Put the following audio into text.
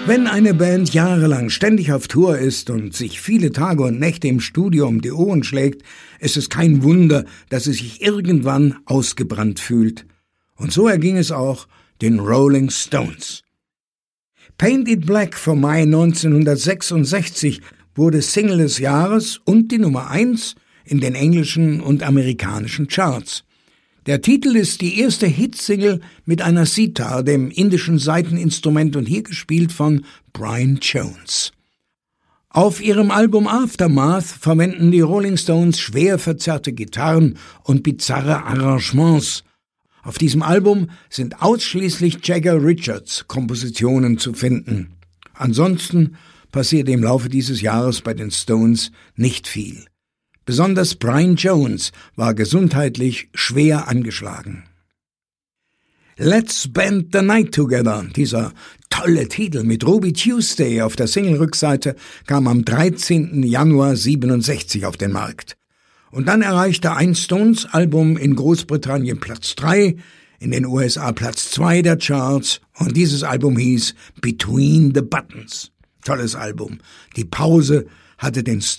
Wenn eine Band jahrelang ständig auf Tour ist und sich viele Tage und Nächte im Studio um die Ohren schlägt, ist es kein Wunder, dass sie sich irgendwann ausgebrannt fühlt. Und so erging es auch den Rolling Stones. Paint It Black vom Mai 1966 wurde Single des Jahres und die Nummer 1 in den englischen und amerikanischen Charts. Der Titel ist die erste Hitsingle mit einer Sitar, dem indischen Saiteninstrument, und hier gespielt von Brian Jones. Auf ihrem Album Aftermath verwenden die Rolling Stones schwer verzerrte Gitarren und bizarre Arrangements. Auf diesem Album sind ausschließlich Jagger Richards Kompositionen zu finden. Ansonsten passierte im Laufe dieses Jahres bei den Stones nicht viel. Besonders Brian Jones war gesundheitlich schwer angeschlagen. Let's Spend the Night Together, dieser tolle Titel mit Ruby Tuesday auf der Single-Rückseite, kam am 13. Januar 67 auf den Markt. Und dann erreichte ein Stones-Album in Großbritannien Platz 3, in den USA Platz 2 der Charts, und dieses Album hieß Between the Buttons. Tolles Album. Die Pause hatte den